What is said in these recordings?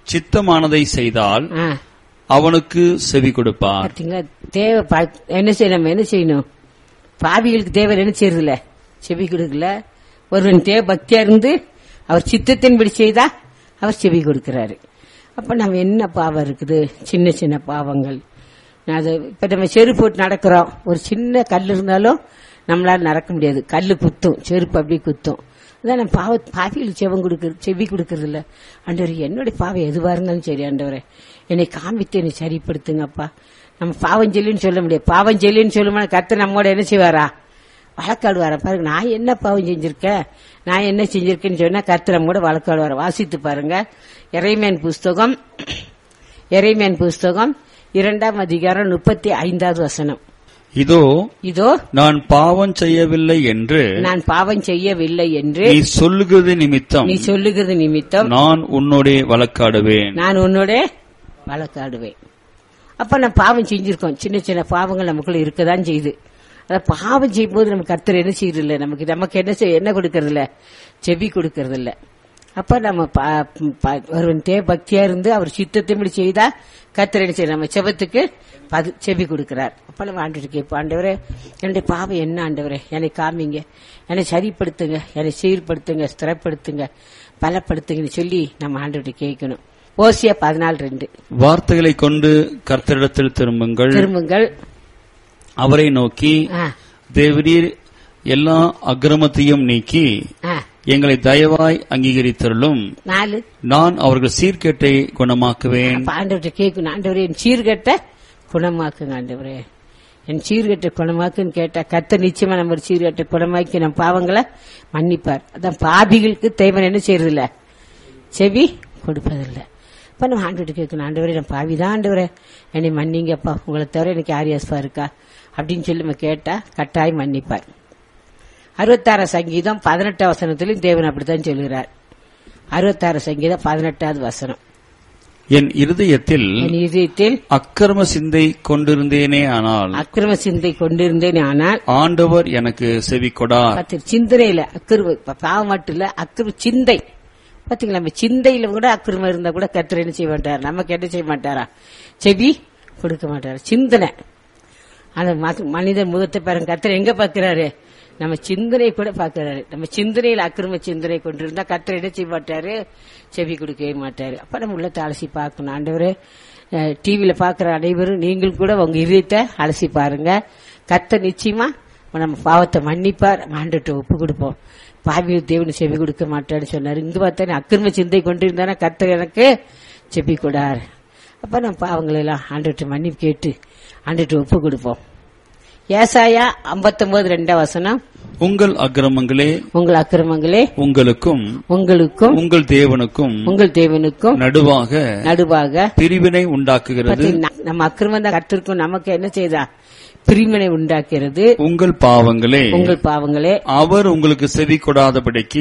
சித்தமானதை செய்தால் அவனுக்கு செவி கொடுப்பார். என்ன செய்யணும்? என்ன செய்யணும்? பாவிகளுக்கு தேவர் என்ன செய்யறதில்ல, செவி கொடுக்கல. ஒருவன் தேவ பக்தியா இருந்து அவர் சித்தத்தின்படி செய்தா அவர் செவி கொடுக்கிறாரு. அப்ப நம்ம என்ன பாவம் இருக்குது? சின்ன சின்ன பாவங்கள். இப்ப நம்ம செருப்பு போட்டு நடக்கிறோம், ஒரு சின்ன கல் இருந்தாலும் நம்மளால நடக்க முடியாது. கல்லு குத்தும், செருப்பு அப்படி குத்தும். அதான் நம்ம பாவிகளுக்கு செவி கொடுக்கறது இல்ல. ஆண்டவரே, என்னுடைய பாவம் எதுவா இருந்தாலும் சரி ஆண்டவரே, என்னை காமித்து என்னை சரிப்படுத்துங்கப்பா. நம்ம பாவம் சொல்லின்னு சொல்ல முடியாது. பாவம் சொல்லின்னு சொல்லுமா கர்த்தர் நம்மோட என்ன செய்வாரா? வழக்காடுவாரா? பாருங்க, நான் என்ன பாவம் செஞ்சிருக்கேன், நான் என்ன செஞ்சிருக்கேன்னு சொன்னா கர்த்தர் நம்மோட வழக்காடுவாரா? வாசித்து பாருங்க. எரேமியா புஸ்தகம் 2ஆம் அதிகாரம் 35வது வசனம். இதோ நான் பாவம் செய்யவில்லை என்று நீ சொல்லுகிறது நிமித்தம் நான் உன்னோட வழக்காடுவேன். அப்ப நம்ம பாவம் செஞ்சிருக்கோம். சின்ன சின்ன பாவங்கள் நமக்குள்ள இருக்கதான் செய்யுது. அதான் பாவம் செய்யும் போது நம்ம கர்த்தர் என்ன செய்யறது இல்ல, நமக்கு என்ன கொடுக்கறது இல்ல, செவி கொடுக்கறது இல்ல. அப்ப நம்ம ஒருவன் பக்தியா இருந்து அவர் சித்தத்தின்படி செய்தா கர்த்தர் என்ன செய்ய, நம்ம செபத்துக்கு செவி கொடுக்கிறார். அப்ப நம்ம ஆண்டு கேட்போம், ஆண்டவரே என்னுடைய பாவம் என்ன ஆண்டவரே, என்னை காமிங்க, என்னை சரிப்படுத்துங்க, என்னை சீர்படுத்துங்க, ஸ்திரப்படுத்துங்க, பலப்படுத்துங்கன்னு சொல்லி நம்ம ஆண்டு கேட்கணும். ஓசியா 14:2 வார்த்தைகளை கொண்டு கர்த்தரிடத்தில் திரும்புங்கள், அவரை நோக்கி தேவரீர் எல்லா அக்கிரமத்தையும் நீக்கி எங்களை தயவாய் அங்கீகரித்தருளும், நான் அவர்கள் சீர்கேட்டை குணமாக்குவேன். ஆண்டவர்கிட்ட கேட்கணும், ஆண்டவரே என் சீர்கேட்ட குணமாக்குங்க, ஆண்டவரே என் சீர்கேட்ட குணமாக்குன்னு கேட்டா கர்த்தர் நிச்சயமா நம்ம சீர்கேட்ட குணமாக்கி நம்ம பாவங்களை மன்னிப்பார். அதான் பாவிகளுக்கு தேவன் என்ன செய்யறதில்ல, செவி கொடுப்பதில்லை. இப்ப நம்ம ஆண்டவர்கிட்ட கேட்கணும், ஆண்டவரே நான் பாவிதான் ஆண்டவரே என்னை மன்னிங்கப்பா, உங்களை தவிர எனக்கு ஆரியாஸ்பா இருக்கா அப்படின்னு சொல்லி நம்ம கேட்டா கட்டாயம் மன்னிப்பார். 66 சங்கீதம் 18 வசனத்திலும் தேவன் அப்படித்தான் சொல்கிறார். 66 சங்கீதம் 18வது வசனம். என் இருதயத்தில் அக்கிரம சிந்தை கொண்டிருந்தேனே ஆனால் ஆண்டவர் எனக்கு செவி கொடார். சிந்தனையில பாவம் மட்டும் இல்ல, அக்கிரம சிந்தை. பாத்தீங்களா, நம்ம சிந்தையில கூட அக்கிரமம் இருந்தா கூட கர்த்தர் என்ன செய்ய மாட்டார், நமக்கு என்ன செய்ய மாட்டாரா, செவி கொடுக்க மாட்டாரு. சிந்தனை, அந்த மனிதன் முகத்தை பாருங்க, கர்த்தர் எங்க பாக்குறாரு, நம்ம சிந்தனை கூட பாக்குறாரு. நம்ம சிந்தனையில அக்கிரம சிந்தனை கொண்டிருந்தா கர்த்தர் என்ன செய்ய மாட்டாரு, செவி கொடுக்கவே மாட்டாரு. அப்ப நம்ம உள்ளத்தை அலசி பார்க்கணும். ஆண்டவரே, டிவியில பாக்குற அனைவரும் நீங்கள் கூட உங்க இதயத்தை அலசி பாருங்க. கர்த்தர் நிச்சயமா நம்ம பாவத்தை மன்னிப்பார். ஆண்டவர்கிட்ட ஒப்பு கொடுப்போம். பாவி தேவனு செவி கொடுக்க மாட்டான்னு சொன்னாரு. இங்க பார்த்தா அக்கிரம சிந்தை கொண்டிருந்தானா கர்த்தர் எனக்கு செவி கொடார். அப்ப நம்ம பாவங்களை எல்லாம் ஆண்டவர்கிட்ட மன்னிப்பு கேட்டு ஆண்டவர்கிட்ட ஒப்பு கொடுப்போம். ஏசாயா 59:2 வசனம். உங்கள் அக்கிரமங்களே உங்களுக்கும் உங்கள் தேவனுக்கும் நடுவாக பிரிவினை உண்டாக்குகிறது. நம்ம அக்கிரமம் தான் கர்த்தருக்கும் நமக்கு என்ன செய்தா, பிரிவினை உண்டாக்குறது. உங்கள் பாவங்களே அவர் உங்களுக்கு செவி கொடாதபடிக்கு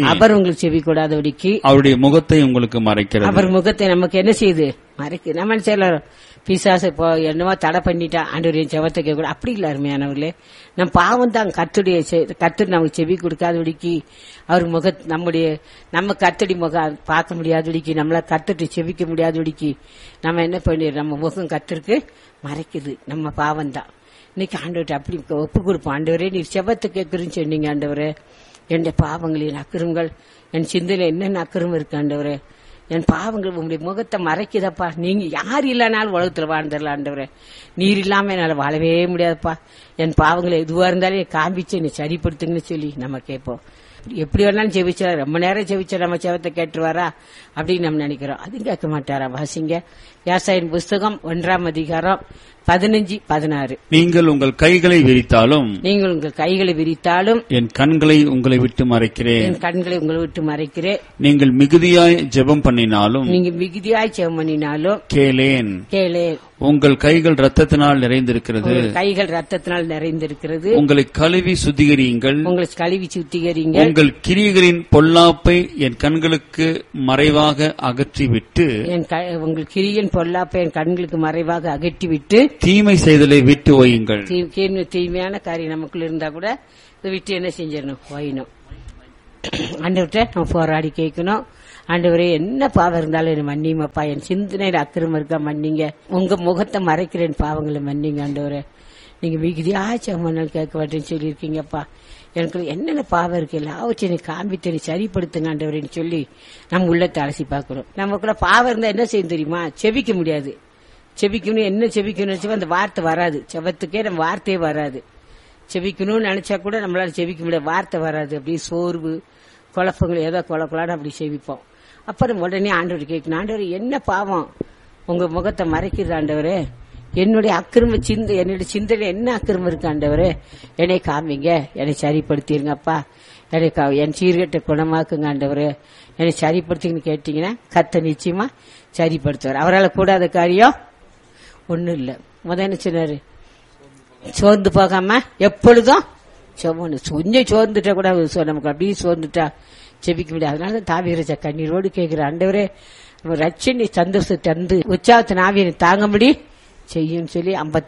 அவருடைய முகத்தை உங்களுக்கு மறைக்கிறது. அவர் முகத்தை நமக்கு என்ன செய்யுது, மறைக்கு. நம்ம செய்யலாம், பிசாசு இப்போ என்னவோ தடை பண்ணிட்டா ஆண்டவரையும் செவத்தை கேட்க, அப்படி இல்ல அருமையானவர்களே. நம்ம பாவம் தான் கர்த்தர் நமக்கு செவி கொடுக்காதபடிக்கு, அவர் நம்ம கர்த்தடி முகம் பார்க்க முடியாதபடிக்கு, நம்மள கர்த்தரை செவிக்க முடியாதபடிக்கு நம்ம என்ன பண்ணிடுறோம், நம்ம முகம் கர்த்தருக்கு மறைக்குது. நம்ம பாவம் தான். இன்னைக்கு ஆண்டவர்கிட்ட அப்படி ஒப்பு கொடுப்போம். ஆண்டவரே நீர் செவத்தை கேட்கறேன்னு சொன்னீங்க ஆண்டவரே, என் பாவங்களின் அக்கிரமங்கள், என் சிந்தையில என்னென்ன அக்கிரமம் இருக்கு ஆண்டவரே, என் பாவங்கள் உங்களுடைய முகத்தை மறைக்குதப்பா. நீங்க யார் இல்லைனாலும் உலகத்துல வாழ்ந்துடலாம் ஆண்டவரே, நீர் இல்லாம என்னால வாழவே முடியாதுப்பா. என் பாவங்களை எதுவா இருந்தாலும் காண்பிச்சு என்னை சரிப்படுத்துங்கன்னு சொல்லி நம்ம கேட்போம். எப்படி வேணாலும் செவிச்சா, ரொம்ப நேரம் செவிச்சா நம்ம செவத்தை கேட்டுருவாரா அப்படின்னு நம்ம நினைக்கிறோம். அதுவும் கேட்க மாட்டாரா. வாசிங்க ஏசாயின் புஸ்தகம் 1ஆம் அதிகாரம் 15-16. நீங்கள் உங்கள் கைகளை விரித்தாலும் என் கண்களை உங்களை விட்டு மறைக்கிறேன். நீங்கள் மிகுதியாய் ஜெபம் பண்ணினாலும் கேளேன். உங்கள் கைகள் இரத்தத்தினால் நிறைந்திருக்கிறது. உங்களை கழுவி சுத்திகரியுங்கள். உங்கள் கிரியைகளின் பொல்லாப்பை என் கண்களுக்கு மறைவாக அகற்றிவிட்டு தீமை செய்தலை விட்டு ஓயுங்கள். தீமையான காரியம் நமக்குள்ள இருந்தா கூட இதை விட்டு என்ன செஞ்சிடணும், ஓயணும். ஆண்டவர்கிட்ட நம்ம போராடி கேட்கணும். ஆண்டவரே என்ன பாவம் இருந்தாலும் என்ன மன்னியுமப்பா, என் சிந்தனையில அக்கிரமம் இருக்கா மன்னிங்க, உங்க முகத்தை மறைக்கிறேன் பாவங்களை மன்னிங்க ஆண்டவரே. நீங்க மிகுதியாச்சும் கேட்க மாட்டேன்னு சொல்லியிருக்கீங்கப்பா. எனக்கு என்னென்ன பாவம் இருக்கு எல்லாவற்றையும் காண்பித்து சரிப்படுத்துங்க ஆண்டவரேன்னு சொல்லி நம்ம உள்ளத்தை அலசி பார்க்கிறோம். நமக்குள்ள பாவம் இருந்தா என்ன செய்யும் தெரியுமா? செபிக்க முடியாது. செபிக்கணும் என்ன செபிக்கணும் அந்த வார்த்தை வராது. செவத்துக்கே நம்ம வார்த்தையே வராது. செபிக்கணும்னு நினைச்சா கூட நம்மளால செபிக்க முடியாது, வார்த்தை வராது. அப்படியே சோர்வு குழப்பங்கள் ஏதோ குழப்பலான்னு அப்படி செபிப்போம். அப்புறம் உடனே ஆண்டவர் கேட்கணும், ஆண்டவர் என்ன பாவம் உங்க முகத்தை மறைக்கிறது ஆண்டவரே, என்னுடைய அக்கிரம என்னுடைய சிந்தனை என்ன அக்கிரமம் இருக்கு ஆண்டவரே, என்னை காமிங்க, என்னை சரிப்படுத்திருங்கப்பா, என் சீர்கட்ட குணமாக்குங்க ஆண்டவரே, என்னை சரிப்படுத்திங்கன்னு கேட்டீங்கன்னா கர்த்தர் நிச்சயமா சரிப்படுத்துவார். அவரால் கூடாத காரியம் ஒண்ணும் இல்ல. என்ன சொன்னாரு? சோர்ந்து போகாம எப்பொழுதும் கொஞ்சம் சோர்ந்துட்டா கூட நமக்கு அப்படியே சோர்ந்துட்டா செபிக்க முடியாது. அதனாலதான் தாவீது கண்ணீரோடு கேட்கிற, ஆண்டவரே ரட்சணை சந்தோஷத்தை தந்து உற்சாகத்தின் ஆவியை தாங்க முடி செய்யும் சொல்லி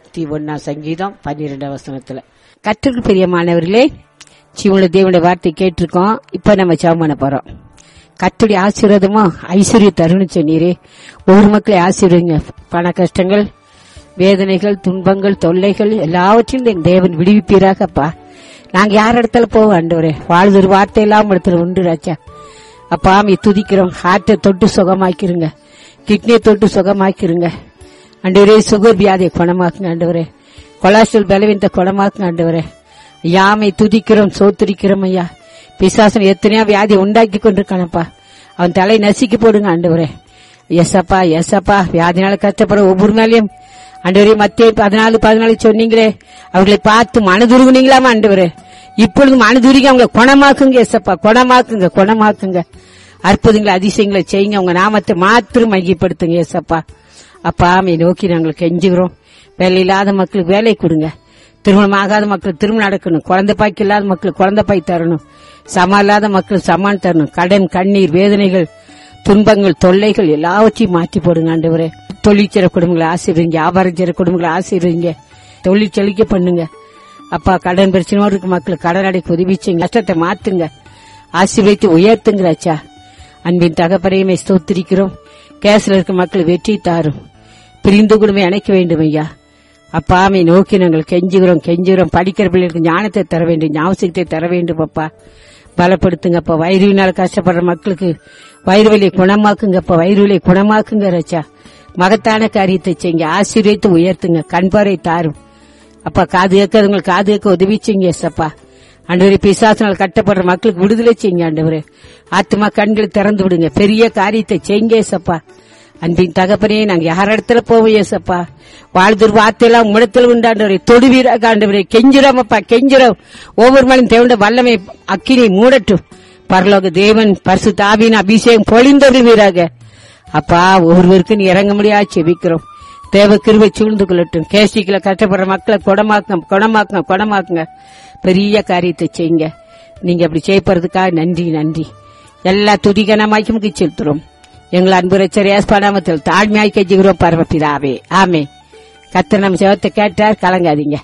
51 சங்கீதம் 12 வசனத்துல. கர்த்தருக்கு பிரியமானவர்களே, ஜீவனுள்ள தேவனுடைய வார்த்தை கேட்டிருக்கோம். இப்ப நம்ம ஜெபம் பண்ண போறோம். கர்த்தருடைய ஆசீர்வாதமும் ஐஸ்வர்யம் தருணம் சொன்னீரே, ஒவ்வொரு மக்களை ஆசீர்வதிங்க. பண கஷ்டங்கள், வேதனைகள், துன்பங்கள், தொல்லைகள் எல்லாவற்றையும் என் தேவன் விடுவிப்பீராகப்பா. நாங்க யார் இடத்துல போவோம் ஆண்டவரே? வாழ்வு வார்த்தை எல்லாம் இடத்துல உண்டு ராஜா. அப்பா துதிக்கிறோம். ஹார்ட்டை தொட்டு சுகமாக்கிருங்க, கிட்னியை தொட்டு சுகமாக்கிருங்க ஆண்டவரே. சுகர் வியாதியை குணமாக்குங்க ஆண்டவரே. கொலாஸ்ட்ரால் பலவீனத்தை குணமாக்குங்க ஆண்டவரே. யாமை துதிக்கிறோம், சோத்திரிக்கிறோம் ஐயா. பிசாசன் எத்தனையோ வியாதி உண்டாக்கி கொண்டிருக்கானப்பா, அவன் தலை நசுக்கி போடுங்க ஆண்டவரே. எஸ்அப்பா எஸ்அப்பா, வியாதினால கஷ்டப்படுற ஒவ்வொரு நாளையும் ஆண்டவரே, மத்திய 14 சொன்னீங்களே, அவர்களை பார்த்து மனதுருகுனீங்களாமா ஆண்டவரே. இப்பொழுது மனதுருகி அவங்களை குணமாக்குங்க எஸ்அப்பா, குணமாக்குங்க குணமாக்குங்க. அற்புதங்களை அதிசயங்களை செய்யுங்க, உங்க நாமத்தை மாத்திரம் மையப்படுத்துங்க எஸ்அப்பா. அப்பா நோக்கி நாங்கள் கெஞ்சுகிறோம். வேலை இல்லாத மக்களுக்கு வேலை கொடுங்க, திருமணம் ஆகாத மக்களுக்கு திருமணம் நடக்கணும், குழந்தை பாய்க்கு இல்லாத மக்களுக்கு குழந்தை பாய் தரணும், சமா இல்லாத மக்களுக்கு சமான் தரணும். கடன், கண்ணீர், வேதனைகள், துன்பங்கள், தொல்லைகள் எல்லாவற்றையும் மாற்றி போடுங்க ஆண்டவரே. தொழில் செய்ற குடும்பங்களை ஆசீர்வதிங்க, வியாபாரம் செய்ற குடும்பங்களை ஆசீர்வதிங்க, தொழில் செழிக்க பண்ணுங்க. அப்பா கடன் பிரச்சனையோடு இருக்க மக்களுக்கு கடன் அடைக்க உதவி செய்யுங்க, கஷ்டத்தை மாத்துங்க, ஆசீர்வதித்து உயர்த்துங்கிறாச்சா. அன்பின் தகப்பனையுமே ஸ்தோத்திரிக்கிறோம். கேஸ்ல இருக்க மக்கள் வெற்றி தாரும், பிரிந்து குடும்பம் இணைக்க வேண்டும் ஐயா. அப்பாமை நோக்கி நாங்கள் கெஞ்சுகிறோம். படிக்கிற பிள்ளைகளுக்கு ஞானத்தை தர வேண்டும், ஞாபகத்தை தர வேண்டும் அப்பா. பலப்படுத்துங்கப்பா. வயிறுவினால் கஷ்டப்படுற மக்களுக்கு வயிறு வலியை குணமாக்குங்கப்பா, வயிறு வலியை குணமாக்குங்க ரச்சா. மகத்தான காரியத்தை செய்யுங்க, ஆசீர்வதித்து உயர்த்துங்க, கண்பாரை தாரும் அப்பா. காது கேட்கறவங்களுக்கு காது கேட்க உதவி செய்யுங்க எஸ்அப்பா. ஆண்டவரே பிசாசினால் கட்டப்படுற மக்களுக்கு விடுதலை செய்யுங்க ஆண்டவரே. ஆத்மா கண்களை திறந்து விடுங்க, பெரிய காரியத்தை செய்யுங்க ஏசப்பா. அன்பின் தகப்பனே, நாங்க யார் இடத்துல போவோம் ஏசப்பா? வாழ்ந்து வார்த்தையெல்லாம் உம்மிடத்தில் உண்டாண்டவரை தொடுவீராக ஆண்டவரே. கெஞ்சுறோம் அப்பா, கெஞ்சுறோம். ஒவ்வொரு மனிதன் தேவனுடைய வல்லமை அக்கினி மூடட்டும். பரலோக தேவன் பரிசுத்த ஆவியின் அபிஷேகம் பொழிந்தருள்வீராக அப்பா. ஒவ்வொருவருக்கு நீ இறங்க முடியாது செபிக்கிறோம். தேவ கிருபை சூழ்ந்து கொள்ளட்டும். கேசிகளை கஷ்டப்படுற மக்களை குணமாக்குங்க. பெரிய காரியத்தை செய்யுங்க. நீங்க அப்படி செய்யப்படுறதுக்காக நன்றி. எல்லா துதிகனமாக்கி செலுத்துறோம். எங்கள் அன்பு ரட்சகர் தாழ்மையாய் கெஞ்சுகிறோம் பரமபிதாவே, ஆமே. கர்த்தர் நம்ம ஜெபத்தை கேட்டார், கலங்காதீங்க.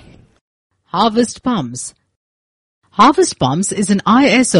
Harvest Palms. Harvest Palms is an ISO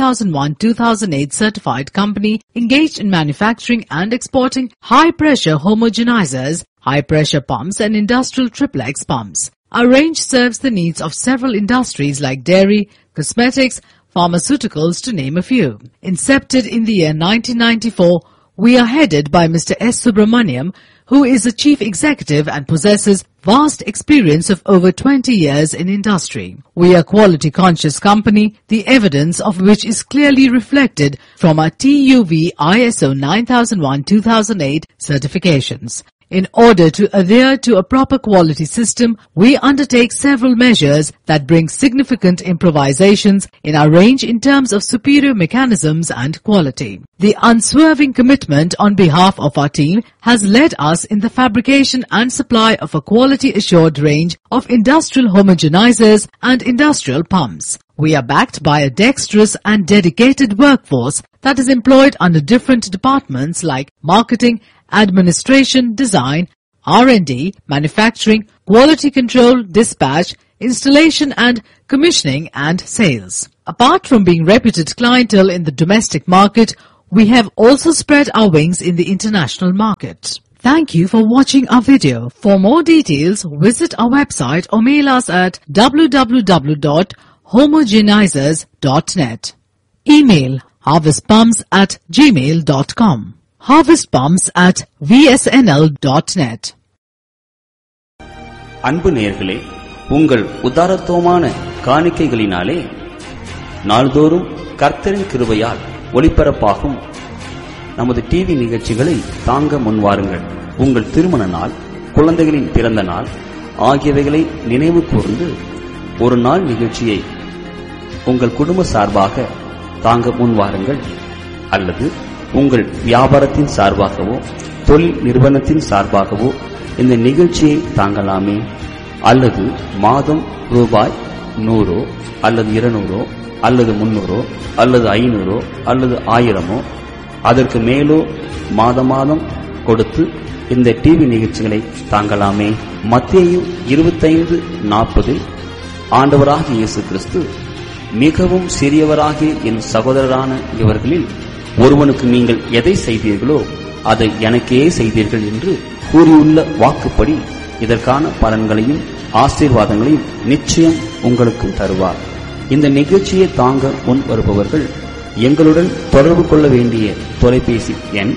9001-2008 certified company engaged in manufacturing and exporting high-pressure homogenizers, high-pressure pumps and industrial triplex pumps. Our range serves the needs of several industries like dairy, cosmetics, pharmaceuticals to name a few. Incepted in the year 1994, we are headed by Mr. S. Subramaniam, who is the chief executive and possesses vast experience of over 20 years in industry. We are a quality conscious company, the evidence of which is clearly reflected from our TUV ISO 9001-2008 certifications. In order to adhere to a proper quality system, we undertake several measures that bring significant improvisations in our range in terms of superior mechanisms and quality. The unswerving commitment on behalf of our team has led us in the fabrication and supply of a quality assured range of industrial homogenizers and industrial pumps. We are backed by a dexterous and dedicated workforce that is employed under different departments like marketing, administration, design, R&D, manufacturing, quality control, dispatch, installation and commissioning and sales. Apart from being reputed clientele in the domestic market, We have also spread our wings in the international market. Thank you for watching our video. For more details, visit our website or mail us at www.homogenizers.net. Email harvestpumps@gmail.com. harvestpumps@vsnl.net. அன்பு நேயர்களே, உங்கள் உதாரத்துவமான காணிக்கைகளினாலே நாள்தோறும் கர்த்தரின் கிருபையால் ஒளிபரப்பாகும் நமது TV நிகழ்ச்சிகளை தாங்க முன்வாருங்கள். உங்கள் திருமண நாள், குழந்தைகளின் பிறந்த நாள் ஆகியவைகளை நினைவு கூர்ந்து ஒரு நாள் நிகழ்ச்சியை உங்கள் குடும்ப சார்பாக தாங்க முன்வாருங்கள். அல்லது உங்கள் வியாபாரத்தின் சார்பாகவோ தொழில் நிறுவனத்தின் சார்பாகவோ இந்த நிகழ்ச்சியை தாங்கலாமே. அல்லது மாதம் ரூபாய் 100 அல்லது 200 அல்லது 300 அல்லது 500 அல்லது 1000 அதற்கு மேலோ மாதம் மாதம் கொடுத்து இந்த டிவி நிகழ்ச்சிகளை தாங்கலாமே. மத்தேயு 25:40 ஆண்டவராகிய இயேசு கிறிஸ்து, மிகவும் சிறியவராகிய என் சகோதரரான இவர்களில் ஒருவனுக்கு நீங்கள் எதை செய்தீர்களோ அதை எனக்கே செய்தீர்கள் என்று கூறியுள்ள வாக்குப்படி இதற்கான பலன்களையும் ஆசீர்வாதங்களையும் நிச்சயம் உங்களுக்கு தருவார். இந்த நிகழ்ச்சியை தாங்க முன் வருபவர்கள் எங்களுடன் தொடர்பு கொள்ள வேண்டிய தொலைபேசி எண்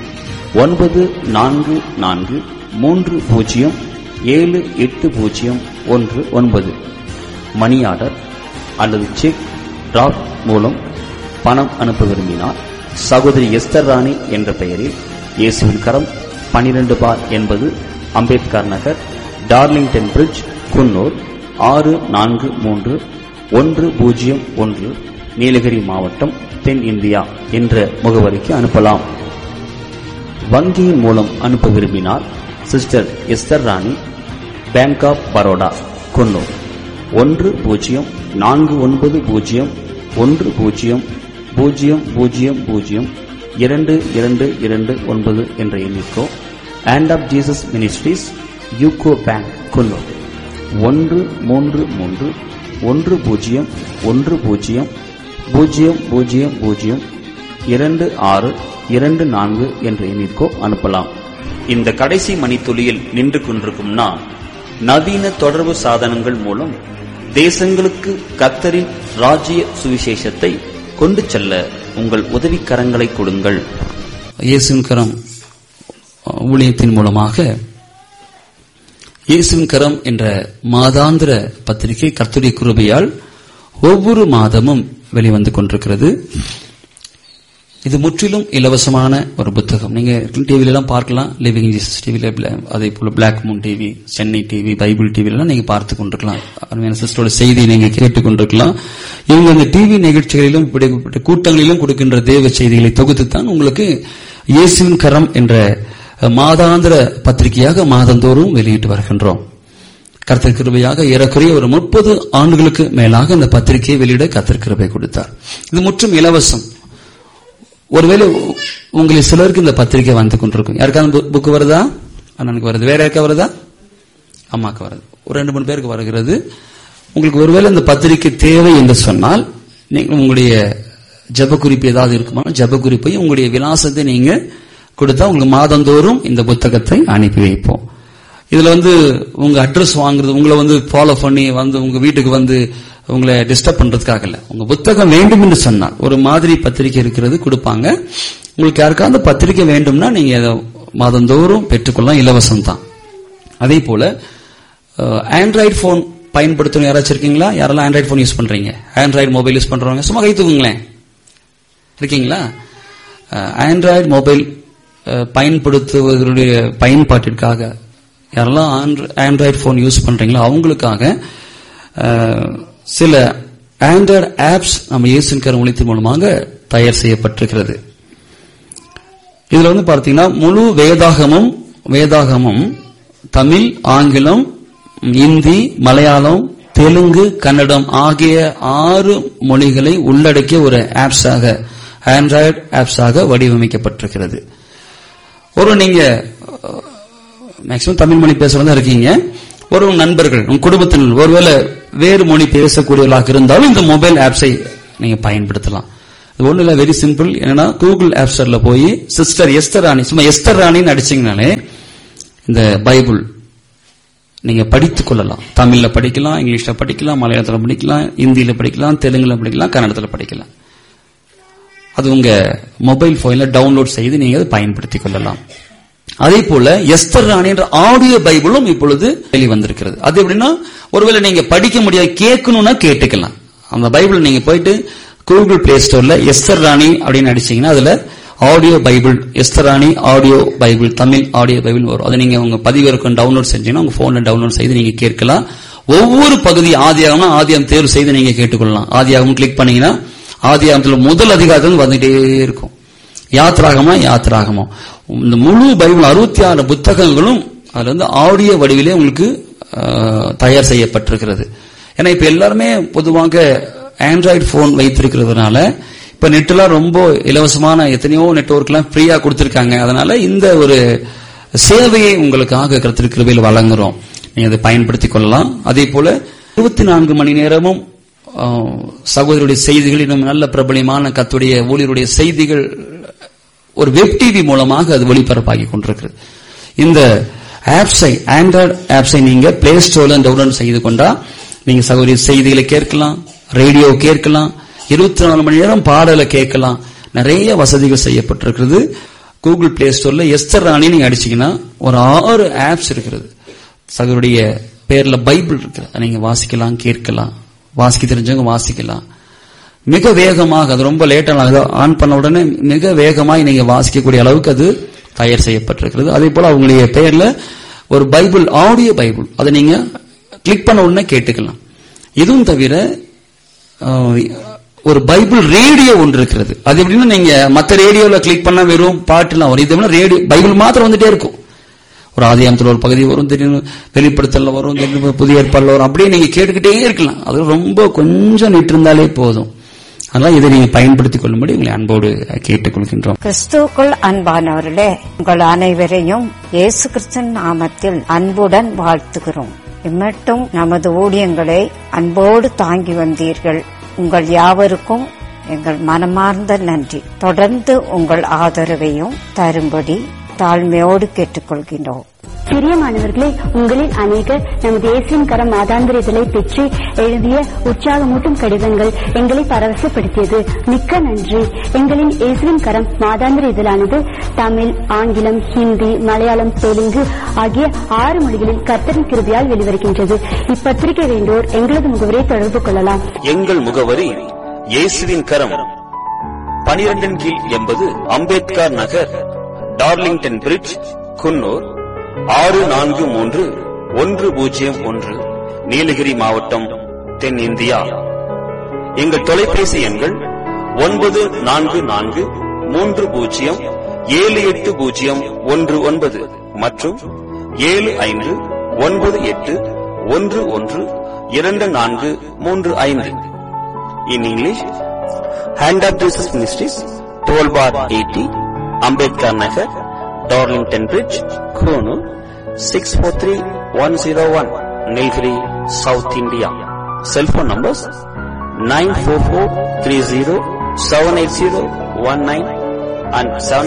9443078019. மணி ஆர்டர் அல்லது செக் டிராப் மூலம் பணம் அனுப்ப விரும்பினார் சகோதரி எஸ்தர் ராணி என்ற பெயரில் இயேசுவின் கரம் 12/80 அம்பேத்கர் நகர், டார்லிங்டன் பிரிட்ஜ், குன்னூர் 643101, நீலகிரி மாவட்டம், தென் இந்தியா என்ற முகவரிக்கு அனுப்பலாம். வங்கியின் மூலம் அனுப்ப விரும்பினால் சிஸ்டர் எஸ்தர் ராணி, பேங்க் ஆப் பரோடா, குன்னூர் 1049002229 என்ற எண்ணிக்கோ, and half Jesus ministries, UCO bank, Coonoor 133-101-00002624 என்ற எண்ணிற்கோ அனுப்பலாம். இந்த கடைசி மணித்துளியில் நின்று கொண்டிருக்கும் நான், நவீன தொடர்பு சாதனங்கள் மூலம் தேசங்களுக்கு கர்த்தரின் ராஜ்ய சுவிசேஷத்தை கொண்டு செல்ல உங்கள் உதவிக்கரங்களை கொடுங்கள். இயேசுவின் கரம் ஊழியத்தின் மூலமாக இயேசுவின் கரம் என்ற மாதாந்திர பத்திரிகை கர்த்தருடைய கிருபையால் ஒவ்வொரு மாதமும் வெளிவந்து கொண்டிருக்கிறது. இது முற்றிலும் இலவசமான ஒரு புத்தகம். நீங்க டிவில எல்லாம் பார்க்கலாம். லிவிங் ஜீசஸ் டிவில, அதே போல black Moon TV, Chennai TV, Bible TV எல்லாம் நீங்க பார்த்து கொண்டிருக்கலாம். அருமையான சிஸ்டரோட செய்தி நீங்க கேட்டுக் கொண்டிருக்கலாம். இவங்க இந்த டிவி நிகழ்ச்சிகளிலும் இப்படிப்பட்ட கூட்டங்களிலும் கொடுக்கின்ற தேவ செய்திகளை தொகுத்துத்தான் உங்களுக்கு இயேசுவின் கரம் என்ற மாதாந்திர பத்திரிகையாக மாதந்தோறும் வெளியிட்டு வருகின்றோம். கர்த்தர் கிருபையாக ஏறக்குறைய ஒரு 30 ஆண்டுகளுக்கு மேலாக இந்த பத்திரிகையை வெளியிட கர்த்தர் கிருபை கொடுத்தார். இது முற்றும் இலவசம். ஒருவேளை உங்களில் சிலருக்கு இந்த பத்திரிகை வந்து கொண்டிருக்கும். யாருக்காவது புக்கு வருதா? அண்ணனுக்கு வருது. வேற யாருக்கா வருதா? அம்மாக்கு வருது. ஒரு 2-3 பேருக்கு வருகிறது. உங்களுக்கு ஒருவேளை இந்த பத்திரிகை தேவை என்று சொன்னால், நீங்க உங்களுடைய ஜப குறிப்பு ஏதாவது இருக்குமா, ஜப குறிப்பையும் உங்களுடைய விலாசத்தை நீங்க கொடுத்தா உங்களுக்கு மாதந்தோறும் இந்த புத்தகத்தை அனுப்பி வைப்போம். இதுல உங்க அட்ரஸ் வாங்குறது, உங்களை ஃபாலோ பண்ணி உங்க வீட்டுக்கு உங்களை டிஸ்டர்ப் பண்றதுக்காக இல்ல. உங்க புத்தகம் வேண்டும் என்று சொன்னால் ஒரு மாதிரி பத்திரிகை இருக்கிறது கொடுப்பாங்க. உங்களுக்கு யாருக்காவது பத்திரிகை வேண்டும்னா நீங்க மாதந்தோறும் பெற்றுக்கொள்ளலாம், இலவசம் தான். அதே போல ஆண்ட்ராய்டு போன் பயன்படுத்தணும் யாராச்சும் இருக்கீங்களா? யாரெல்லாம் ஆண்ட்ராய்டு போன் யூஸ் பண்றீங்க? ஆண்ட்ராய்டு மொபைல் யூஸ் பண்றவங்க சும்மா கை தூக்குங்களேன். இருக்கீங்களா? ஆண்ட்ராய்டு மொபைல் பயன்படுத்துவதனுடைய பயன்பாட்டிற்காக யாரெல்லாம் ஆண்ட்ராய்டு போன் யூஸ் பண்றீங்களோ அவங்களுக்காக சில ஆண்ட்ராய்டு ஆப்ஸ் நம்ம இயேசுவின் கரம் ஊழியத்தின் மூலமாக தயார் செய்யப்பட்டிருக்கிறது. இதுல பார்த்தீங்கன்னா முழு வேதாகமும் தமிழ், ஆங்கிலம், இந்தி, மலையாளம், தெலுங்கு, கன்னடம் ஆகிய 6 மொழிகளை உள்ளடக்கிய ஒரு ஆப்ஸாக, ஆண்ட்ராய்டு ஆப்ஸாக வடிவமைக்கப்பட்டிருக்கிறது. நீங்க மேக்சிமம் தமிழ் மொழி பேசுறதா இருக்கீங்க. ஒரு நண்பர்கள், உங்க குடும்பத்தினர் ஒருவேளை வேறு மொழி பேசக்கூடியவர்களாக இருந்தாலும் இந்த மொபைல் ஆப்ஸை நீங்க பயன்படுத்தலாம். ஒண்ணு இல்ல, வெரி சிம்பிள். என்னன்னா கூகுள் ஆப் ஸ்டோர்ல போய் சிஸ்டர் எஸ்தர் ராணி, சும்மா எஸ்தர் ராணின்னு அடிச்சீங்கனாலே இந்த பைபிள் நீங்க படித்துக் கொள்ளலாம். தமிழ்ல படிக்கலாம், இங்கிலீஷ்ல படிக்கலாம், மலையாளத்துல படிக்கலாம், இந்தியில படிக்கலாம், தெலுங்குல படிக்கலாம், கன்னடத்துல படிக்கலாம். அது உங்க மொபைல் போன்ல டவுன்லோட் செய்து நீங்க அதை பயன்படுத்திக் கொள்ளலாம். அதே போல எஸ்தர் ராணி என்ற ஆடியோ பைபிளும் இப்பொழுது வெளிவந்திருக்கிறது. அது எப்படின்னா, ஒருவேளை நீங்க படிக்க முடியாது, கேட்கணும்னா கேட்டுக்கலாம். அந்த பைபிள் நீங்க போயிட்டு கூகுள் பிளே ஸ்டோர்ல எஸ்தர் ராணி அப்படின்னு அடிச்சீங்கன்னா அதுல ஆடியோ பைபிள், எஸ்தர் ராணி audio Bible, Tamil audio Bible வரும். அதை நீங்க உங்க பதிவிறக்கம் டவுன்லோட் செஞ்சீங்கன்னா உங்க போன்ல டவுன்லோட் செய்து நீங்க கேட்கலாம். ஒவ்வொரு பகுதி ஆதியாகம்னா ஆதியாகம் தேர்வு செய்து நீங்க கேட்டுக்கொள்ளலாம். ஆதியாகம் கிளிக் பண்ணீங்கன்னா ஆதியாகத்துல முதல் அதிகாரத்தில் வந்துட்டே இருக்கும். யாத்ராகமா யாத்ராகமா இந்த முழு பைபிள் 66 புத்தகங்களும் அதுல வந்து ஆடியோ வடிவிலே உங்களுக்கு தயார் செய்யப்பட்டிருக்கிறது. ஏன்னா இப்ப எல்லாருமே பொதுவாக ஆண்ட்ராய்டு போன் வைத்திருக்கிறதுனால இப்ப நெட்லாம் ரொம்ப இலவசமான எத்தனையோ நெட்வொர்க் எல்லாம் ஃப்ரீயா கொடுத்திருக்காங்க. அதனால இந்த ஒரு சேவையை உங்களுக்காக கர்த்தர் கிருபையில் வழங்குறோம். நீங்க அதை பயன்படுத்திக் கொள்ளலாம். அதே போல 24 மணி நேரமும் சகோதரருடைய செய்திகள், இன்னும் நல்ல பிரபலமான கர்த்தருடைய ஊழியருடைய செய்திகள் ஒரு வெப் டிவி மூலமாக அது ஒளிபரப்பாகி கொண்டிருக்கிறது. இந்த ஆப்ஸை, ஆண்ட்ராய்டு ஆப்ஸை நீங்க பிளே ஸ்டோர்ல டவுன்லோட் செய்து கொண்டா நீங்க சகோதரி செய்திகளை கேட்கலாம், ரேடியோ கேட்கலாம், 24 மணி நேரம் பாடலை கேட்கலாம். நிறைய வசதிகள் செய்யப்பட்டிருக்கிறது. கூகுள் பிளே ஸ்டோர்ல எஸ்தர் ராணி நீங்க அடிச்சீங்கன்னா ஒரு 6 ஆப்ஸ் இருக்கிறது. சகோதரிய பேர்ல பைபிள் இருக்கு, நீங்க வாசிக்கலாம், கேட்கலாம். வாசிக்க தெரிஞ்சவங்க வாசிக்கலாம். மிக வேகமாக, அது ரொம்ப லேட்டாக ஆன் பண்ண உடனே மிக வேகமாக நீங்க வாசிக்கக்கூடிய அளவுக்கு அது தயார் செய்யப்பட்டிருக்கிறது. அதே போல அவங்களுடைய பெயர்ல ஒரு பைபிள், ஆடியோ பைபிள், அதை நீங்க கிளிக் பண்ண உடனே கேட்டுக்கலாம். இதுவும் தவிர ஒரு பைபிள் ரேடியோ ஒன்று இருக்கிறது. அது எப்படின்னா, நீங்க மற்ற ரேடியோல கிளிக் பண்ணா வெறும் பாட்டுலாம் வரும். இது ரேடியோ பைபிள் மாத்திரம் வந்துட்டே இருக்கும். ஒரு ஆதியாகமத்தில் ஒரு பகுதி வரும், திடீர்னு வெளிப்படுத்தல வரும், திடீர்னு புதிய ஏற்பாடுல வரும். அப்படியே நீங்க கேட்டுக்கிட்டே இருக்கலாம். அது ரொம்ப கொஞ்சம் நிட்டு இருந்தாலே போதும். அதனால இதை நீங்க பயன்படுத்திக் கொள்ளும்படி உங்களை அன்போடு கேட்டுக்கொள்கின்றோம். கிறிஸ்துவுக்குள் அன்பானவர்களே, உங்கள் அனைவரையும் இயேசு கிறிஸ்துவின் நாமத்தில் அன்புடன் வாழ்த்துகிறோம். இம்மட்டும் நமது ஊழியங்களை அன்போடு தாங்கி வந்தீர்கள். உங்கள் யாவருக்கும் எங்கள் மனமார்ந்த நன்றி. தொடர்ந்து உங்கள் ஆதரவையும் தரும்படி தாழ்மையோடு கேட்டுக்கொள்கின்றோம். பிரியமானவர்களே, உங்களில் அநேகர் நமது இயேசுவின் கரம் மாதாந்திர இதழை பெற்று எழுதிய உற்சாகமூட்டும் கடிதங்கள் எங்களை பரவசப்படுத்தியது. மிக்க நன்றி. எங்களின் இயேசுவின் கரம் மாதாந்திர இதழானது தமிழ், ஆங்கிலம், ஹிந்தி, மலையாளம், தெலுங்கு ஆகிய 6 மொழிகளில் கர்த்தரின் கிருபையால் வெளிவருகின்றது. இப்பத்திரிகை வேண்டோர் எங்களது முகவரியை தொடர்பு கொள்ளலாம். எங்கள் முகவரி இயேசுவின் கரம், 12 கீழ் 80 அம்பேத்கர் நகர், டார்லிங்டன் பிரிட்ஜ், குன்னூர் 643101, நீலகிரி மாவட்டம், தென்னிந்தியா. எங்கள் தொலைபேசி எண்கள் 9443078019 மற்றும் 7598112435. In English, Hand of Jesus Ministries, 12/80, Ambedkar Nagar, Darlington Bridge, Konoor, 643101, Nilgiri, South India. Cell phone numbers 944307801 and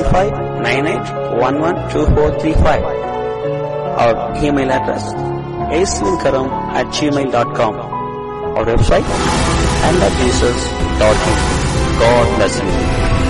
7598112435. Our email address aswinkaram@gmail.com. Our website handofjesus.in. God bless you.